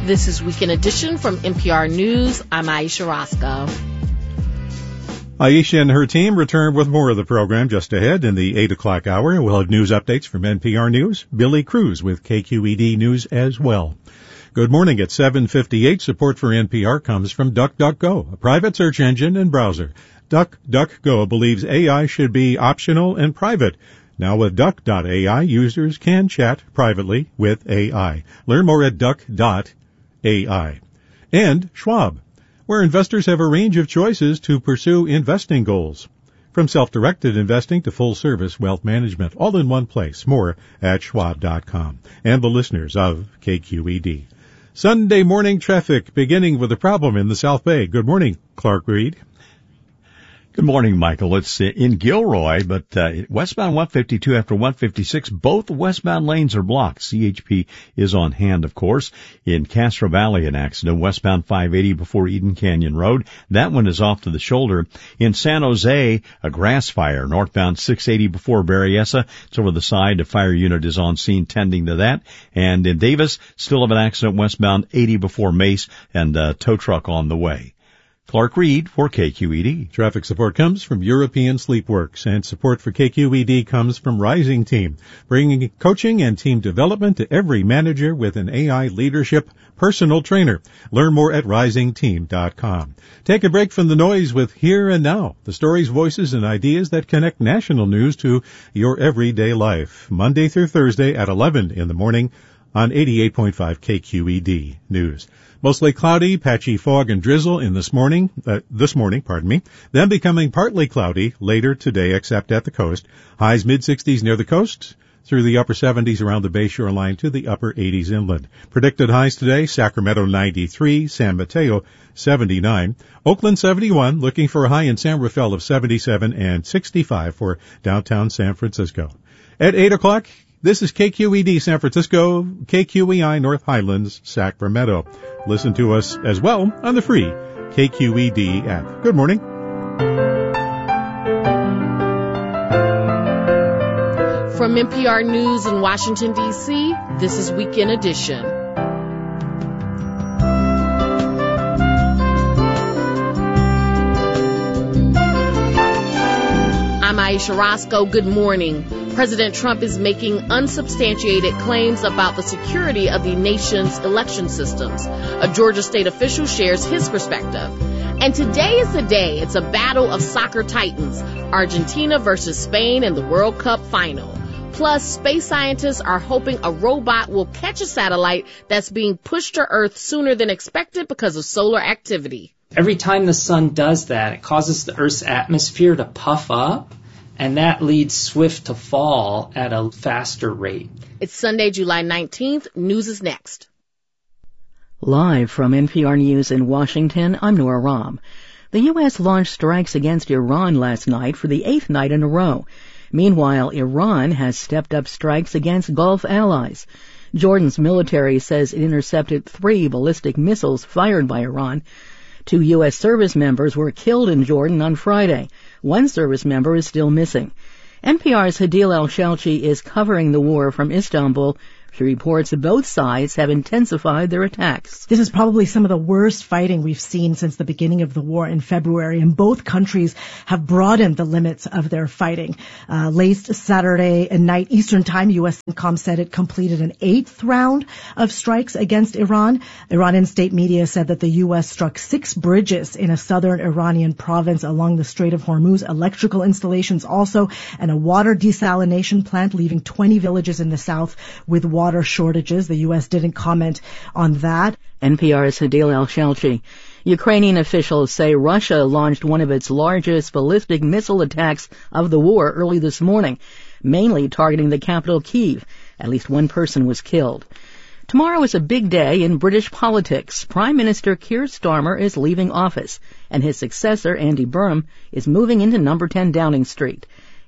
This is Weekend Edition from NPR News. I'm Aisha Roscoe. Aisha and her team return with more of the program just ahead in the 8 o'clock hour. We'll have news updates from NPR News. Billy Cruz with KQED News as well. Good morning. At 7:58, support for NPR comes from DuckDuckGo, a private search engine and browser. DuckDuckGo believes AI should be optional and private. Now with Duck.ai, users can chat privately with AI. Learn more at Duck.ai. And Schwab, where investors have a range of choices to pursue investing goals. From self-directed investing to full-service wealth management, all in one place. More at Schwab.com. And the listeners of KQED. Sunday morning traffic beginning with a problem in the South Bay. Good morning, Clark Reed. Good morning, Michael. It's in Gilroy, but westbound 152 after 156, both westbound lanes are blocked. CHP is on hand, of course. In Castro Valley, an accident, westbound 580 before Eden Canyon Road. That one is off to the shoulder. In San Jose, a grass fire, northbound 680 before Berryessa. It's over the side. A fire unit is on scene tending to that. And in Davis, still have an accident westbound 80 before Mace and a tow truck on the way. Clark Reed for KQED. Traffic support comes from European Sleepworks, and support for KQED comes from Rising Team, bringing coaching and team development to every manager with an AI leadership personal trainer. Learn more at risingteam.com. Take a break from the noise with Here and Now, the stories, voices, and ideas that connect national news to your everyday life. Monday through Thursday at 11 in the morning on 88.5 KQED News. Mostly cloudy, patchy fog and drizzle in this morning, then becoming partly cloudy later today except at the coast. Highs mid-60s near the coast, through the upper 70s around the bay shoreline to the upper 80s inland. Predicted highs today, Sacramento 93, San Mateo 79, Oakland 71, looking for a high in San Rafael of 77 and 65 for downtown San Francisco. At 8 o'clock, this is KQED San Francisco, KQEI North Highlands, Sacramento. Listen to us as well on the free KQED app. Good morning. From NPR News in Washington, D.C., this is Weekend Edition. I'm Aisha Roscoe. Good morning. President Trump is making unsubstantiated claims about the security of the nation's election systems. A Georgia state official shares his perspective. And today is the day. It's a battle of soccer titans, Argentina versus Spain in the World Cup final. Plus, space scientists are hoping a robot will catch a satellite that's being pushed to Earth sooner than expected because of solar activity. Every time the sun does that, it causes the Earth's atmosphere to puff up, and that leads Swift to fall at a faster rate. It's Sunday, July 19th. News is next. Live from NPR News in Washington, I'm Nora Rahm. The U.S. launched strikes against Iran last night for the 8th night in a row. Meanwhile, Iran has stepped up strikes against Gulf allies. Jordan's military says it intercepted 3 ballistic missiles fired by Iran. 2 U.S. service members were killed in Jordan on Friday. 1 service member is still missing. NPR's Hadil El-Shelchi is covering the war from Istanbul. She reports both sides have intensified their attacks. This is probably some of the worst fighting we've seen since the beginning of the war in February, and both countries have broadened the limits of their fighting. Late Saturday night Eastern Time, U.S. CENTCOM said it completed an 8th round of strikes against Iran. Iranian state media said that the U.S. struck 6 bridges in a southern Iranian province along the Strait of Hormuz, electrical installations also, and a water desalination plant, leaving 20 villages in the south with water shortages. The U.S. didn't comment on that. NPR's Hadil El-Shelchi. Ukrainian officials say Russia launched one of its largest ballistic missile attacks of the war early this morning, mainly targeting the capital, Kyiv. At least 1 person was killed. Tomorrow is a big day in British politics. Prime Minister Keir Starmer is leaving office, and his successor, Andy Burnham, is moving into number 10 Downing Street.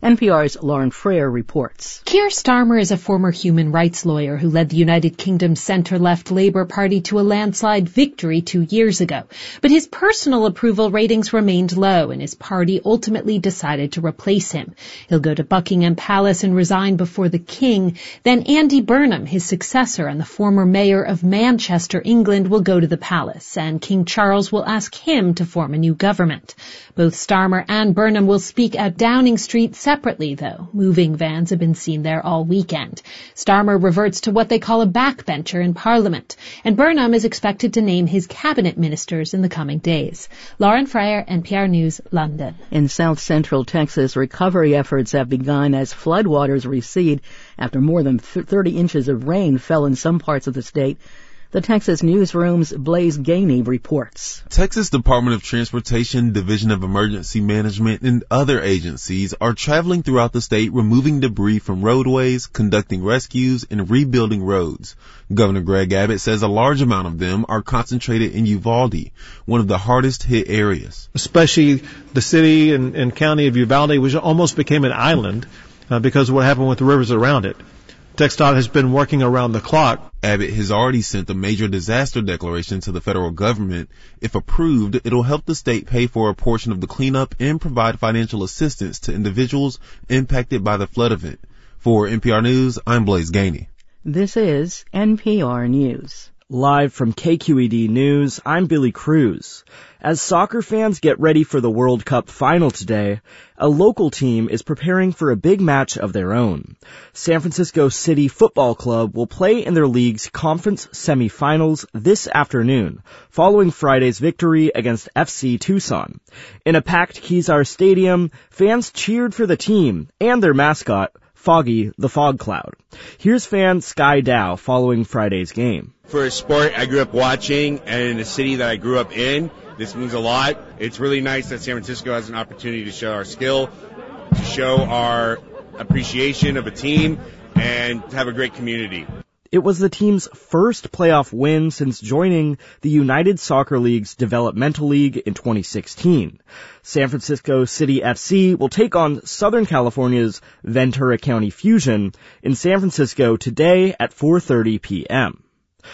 NPR's Lauren Frayer reports. Keir Starmer is a former human rights lawyer who led the United Kingdom's centre-left Labour Party to a landslide victory 2 years ago. But his personal approval ratings remained low, and his party ultimately decided to replace him. He'll go to Buckingham Palace and resign before the King. Then Andy Burnham, his successor and the former mayor of Manchester, England, will go to the palace, and King Charles will ask him to form a new government. Both Starmer and Burnham will speak at Downing Street separately, though. Moving vans have been seen there all weekend. Starmer reverts to what they call a backbencher in Parliament, and Burnham is expected to name his cabinet ministers in the coming days. Lauren Frayer, NPR News, London. In south-central Texas, recovery efforts have begun as floodwaters recede after more than 30 inches of rain fell in some parts of the state. The Texas Newsroom's Blaise Gainey reports. Texas Department of Transportation, Division of Emergency Management, and other agencies are traveling throughout the state removing debris from roadways, conducting rescues, and rebuilding roads. Governor Greg Abbott says a large amount of them are concentrated in Uvalde, one of the hardest hit areas. Especially the city and county of Uvalde, which almost became an island because of what happened with the rivers around it. TxDOT has been working around the clock. Abbott has already sent a major disaster declaration to the federal government. If approved, it'll help the state pay for a portion of the cleanup and provide financial assistance to individuals impacted by the flood event. For NPR News, I'm Blaise Gainey. This is NPR News. Live from KQED News, I'm Billy Cruz. As soccer fans get ready for the World Cup final today, a local team is preparing for a big match of their own. San Francisco City Football Club will play in their league's conference semifinals this afternoon, following Friday's victory against FC Tucson. In a packed Kezar Stadium, fans cheered for the team and their mascot, Foggy the Fog Cloud. Here's fan Sky Dow following Friday's game. For a sport I grew up watching and in a city that I grew up in, this means a lot. It's really nice that San Francisco has an opportunity to show our skill, to show our appreciation of a team, and to have a great community. It was the team's first playoff win since joining the United Soccer League's Developmental League in 2016. San Francisco City FC will take on Southern California's Ventura County Fusion in San Francisco today at 4:30 p.m.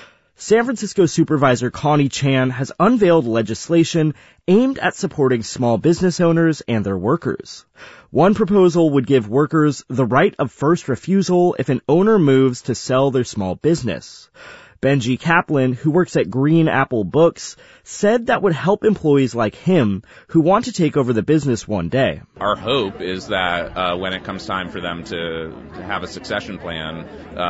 San Francisco Supervisor Connie Chan has unveiled legislation aimed at supporting small business owners and their workers. One proposal would give workers the right of first refusal if an owner moves to sell their small business. Benji Kaplan, who works at Green Apple Books, said that would help employees like him who want to take over the business one day. Our hope is that when it comes time for them to have a succession plan,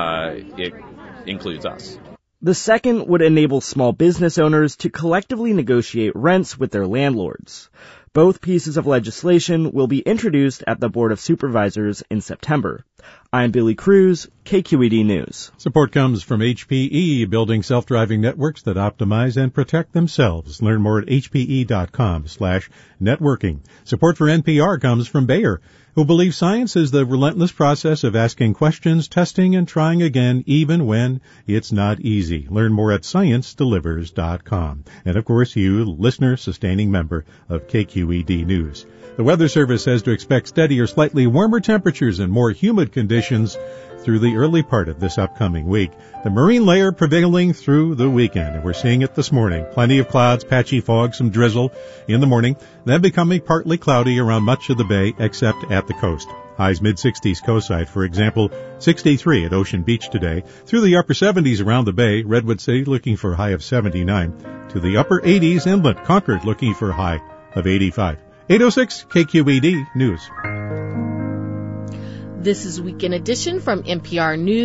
it includes us. The second would enable small business owners to collectively negotiate rents with their landlords. Both pieces of legislation will be introduced at the Board of Supervisors in September. I'm Billy Cruz, KQED News. Support comes from HPE, building self-driving networks that optimize and protect themselves. Learn more at hpe.com/networking. Support for NPR comes from Bayer, who believes science is the relentless process of asking questions, testing, and trying again, even when it's not easy. Learn more at ScienceDelivers.com. And of course, you, listener, sustaining member of KQED News. The Weather Service says to expect steady or slightly warmer temperatures and more humid conditions through the early part of this upcoming week. The marine layer prevailing through the weekend, and we're seeing it this morning. Plenty of clouds, patchy fog, some drizzle in the morning, then becoming partly cloudy around much of the bay except at the coast. Highs mid-60s coastside, for example, 63 at Ocean Beach today. Through the upper 70s around the bay, Redwood City looking for a high of 79. To the upper 80s inland, Concord looking for a high of 85. 806 KQED News. This is Weekend Edition from NPR News.